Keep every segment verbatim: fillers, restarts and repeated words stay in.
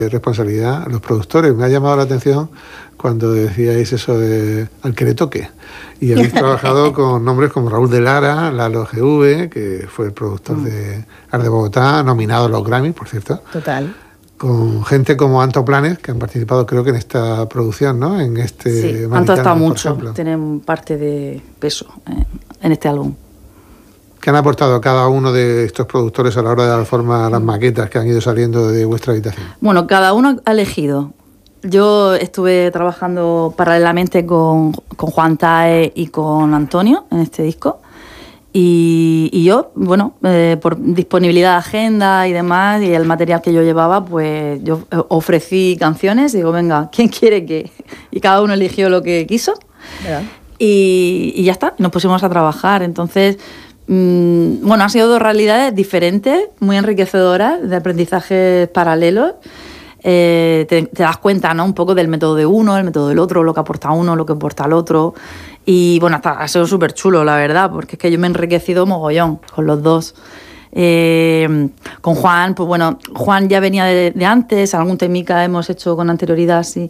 responsabilidad los productores. Me ha llamado la atención cuando decíais eso de al que le toque. Y habéis trabajado con nombres como Raúl de Lara, Lalo G V, que fue el productor mm. de Art de Bogotá, nominado a los Grammy, por cierto. Total. Con gente como Anto Planes, que han participado creo que en esta producción, ¿no? En este sí, Maritana, Anto ha estado mucho, tienen parte de peso eh, en este álbum. ¿Qué han aportado cada uno de estos productores a la hora de dar forma a las maquetas que han ido saliendo de vuestra habitación? Bueno, cada uno ha elegido. Yo estuve trabajando paralelamente con, con Juan Tae y con Antonio en este disco. Y, y yo, bueno, eh, por disponibilidad de agenda y demás, y el material que yo llevaba, pues yo ofrecí canciones y digo, venga, ¿quién quiere qué? Y cada uno eligió lo que quiso. Y, y ya está, nos pusimos a trabajar. Entonces, mmm, bueno, han sido dos realidades diferentes, muy enriquecedoras, de aprendizajes paralelos. Eh, te, te das cuenta, ¿no? Un poco del método de uno, el método del otro, lo que aporta uno, lo que aporta el otro. Y bueno, hasta ha sido súper chulo, la verdad, porque es que yo me he enriquecido mogollón con los dos. Eh, con Juan, pues bueno, Juan ya venía de, de antes, algún temica hemos hecho con anterioridad, sí.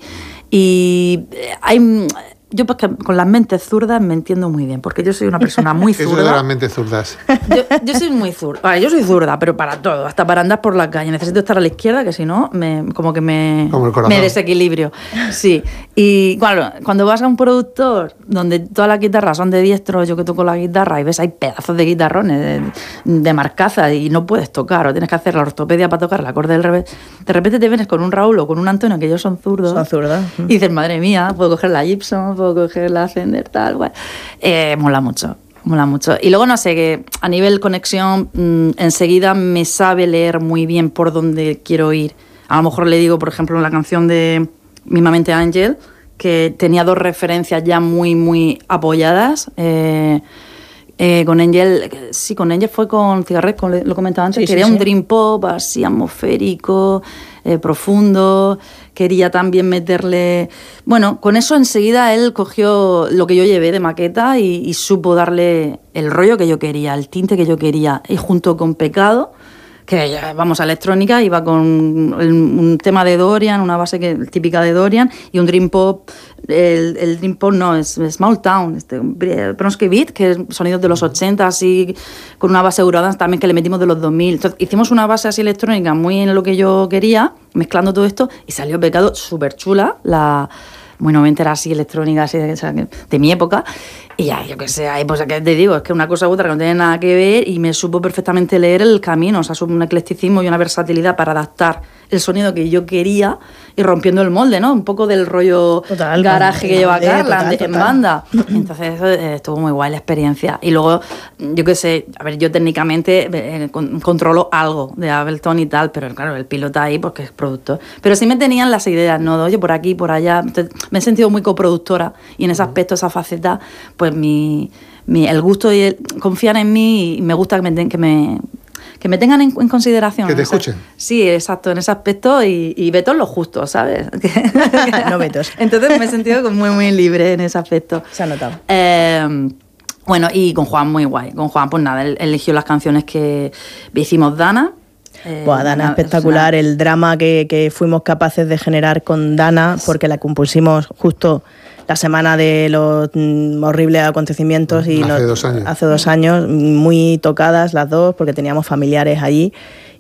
Y hay... Yo pues, con las mentes zurdas me entiendo muy bien, porque yo soy una persona muy zurda. ¿Qué es de las mentes zurdas? Yo, yo soy muy zurda. Vale, yo soy zurda, pero para todo, hasta para andar por la calle. Necesito estar a la izquierda, que si no, me, como que me, como me desequilibrio. Sí. Y claro, cuando vas a un productor donde todas las guitarras son de diestro, yo que toco la guitarra y ves hay pedazos de guitarrones de, de marcaza y no puedes tocar, o tienes que hacer la ortopedia para tocar el acorde del revés. De repente te vienes con un Raúl o con un Antonio, que ellos son zurdos. Son zurdos. Y dices, madre mía, puedo coger la Gibson, puedo coger la Fender, tal, bueno. eh, mola mucho, mola mucho. Y luego, no sé, que a nivel conexión, mmm, enseguida me sabe leer muy bien por dónde quiero ir. A lo mejor le digo, por ejemplo, en la canción de Mismamente Ángel, que tenía dos referencias ya muy, muy apoyadas. Eh, eh, con Angel, sí, con Angel fue con Cigarret, como lo comentaba antes, sí, quería sí, un sí. dream pop así atmosférico, eh, profundo, quería también meterle... Bueno, con eso enseguida él cogió lo que yo llevé de maqueta y, y supo darle el rollo que yo quería, el tinte que yo quería, y junto con Pecado, que ya vamos a electrónica, iba con el, un tema de Dorian, una base que, típica de Dorian, y un dream pop, el, el dream pop no, es Small Town, este, Bronski Beat, que es sonidos de los ochenta, así, con una base Eurodance también que le metimos de los dos mil. Entonces hicimos una base así electrónica muy en lo que yo quería, mezclando todo esto, y salió Pecado súper chula, la... muy noventera así, electrónica así de, de mi época, y ya, yo qué sé, ahí pues que te digo, es que una cosa u otra que no tiene nada que ver, y me supo perfectamente leer el camino, o sea, es un eclecticismo y una versatilidad para adaptar el sonido que yo quería y rompiendo el molde, ¿no? Un poco del rollo total, garaje que lleva Carla en banda. Entonces eh, estuvo muy guay la experiencia. Y luego, yo qué sé, a ver, yo técnicamente eh, con, controlo algo de Ableton y tal, pero claro, el pilota ahí porque es productor. Pero sí me tenían las ideas, ¿no? Oye, por aquí, por allá. Entonces, me he sentido muy coproductora y en ese aspecto, esa faceta, pues mi, mi el gusto y el, confían en mí y me gusta que me... Que me que me tengan en, en consideración. Que te esa, escuchen. Sí, exacto, en ese aspecto y, y vetos lo justo, ¿sabes? No vetos. Entonces me he sentido muy, muy libre en ese aspecto. Se ha notado. Eh, bueno, y con Juan muy guay. Con Juan, pues nada, él eligió las canciones que hicimos Dana. Eh, Buah, Dana, Dana espectacular, el drama que, que fuimos capaces de generar con Dana, porque la compusimos justo la semana de los mm, horribles acontecimientos y hace nos, dos años. hace dos años, muy tocadas las dos porque teníamos familiares allí,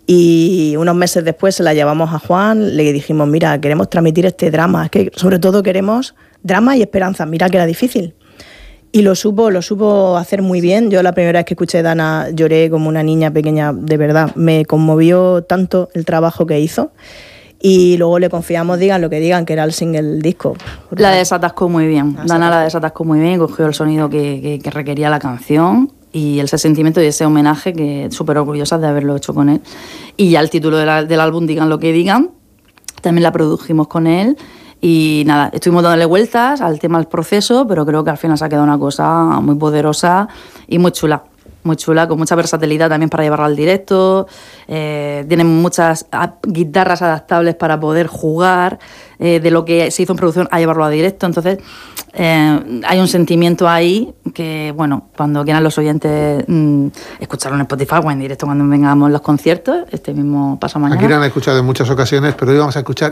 y unos meses después se la llevamos a Juan, le dijimos, mira, queremos transmitir este drama, es que sobre todo queremos drama y esperanza, mira que era difícil. Y lo supo, lo supo hacer muy bien. Yo la primera vez que escuché Dana lloré como una niña pequeña, de verdad. Me conmovió tanto el trabajo que hizo. Y luego le confiamos, digan lo que digan, que era el single del disco. La desatascó muy bien. La Dana la desatascó muy bien, cogió el sonido que, que, que requería la canción y ese sentimiento y ese homenaje, que súper orgullosa de haberlo hecho con él. Y ya el título de la, del álbum, Digan lo que digan, también la produjimos con él. Y nada, estuvimos dándole vueltas al tema del proceso, pero creo que al final se ha quedado una cosa muy poderosa y muy chula. muy chula, con mucha versatilidad también para llevarla al directo. Eh, tienen muchas guitarras adaptables para poder jugar eh, de lo que se hizo en producción a llevarlo a directo. Entonces, eh, hay un sentimiento ahí que, bueno, cuando quieran los oyentes mmm, escucharlo en Spotify o en directo cuando vengamos los conciertos, este mismo pasado mañana. Aquí lo han escuchado en muchas ocasiones, pero hoy vamos a escuchar